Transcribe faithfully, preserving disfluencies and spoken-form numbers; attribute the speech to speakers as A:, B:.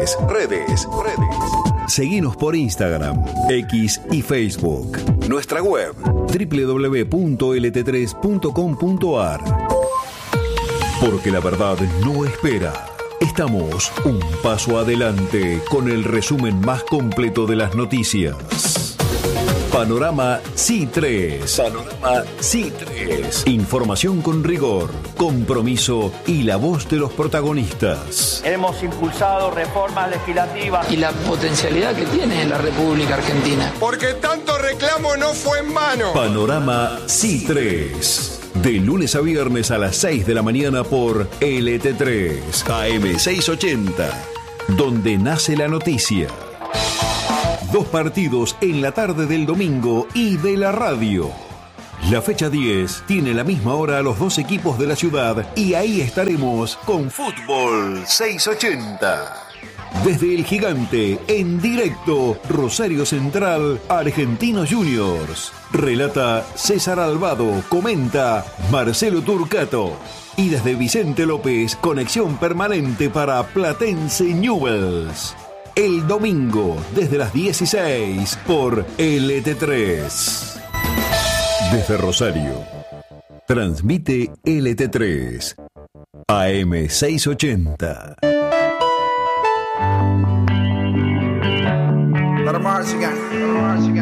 A: Redes, redes, redes. Seguinos por Instagram, X y Facebook. Nuestra web, doble u doble u doble u punto l t tres punto com punto a r. Porque la verdad no espera. Estamos un paso adelante con el resumen más completo de las noticias. Panorama C I tres. Panorama C I tres. Información con rigor, compromiso y la voz de los protagonistas.
B: Hemos impulsado reformas legislativas.
C: Y la potencialidad que tiene la República Argentina.
D: Porque tanto reclamo no fue en vano.
A: Panorama C I tres. De lunes a viernes a las seis de la mañana por L T tres, A M seiscientos ochenta, donde nace la noticia. Dos partidos en la tarde del domingo y de la radio. La fecha diez tiene la misma hora a los dos equipos de la ciudad y ahí estaremos con Fútbol seiscientos ochenta. Desde el Gigante, en directo, Rosario Central, Argentinos Juniors. Relata César Albado, comenta Marcelo Turcato. Y desde Vicente López, conexión permanente para Platense Newell's. El domingo, desde las dieciséis, por L T tres. Desde Rosario, transmite L T tres, A M seiscientos ochenta.
E: Let 'em march again. Let 'em march again.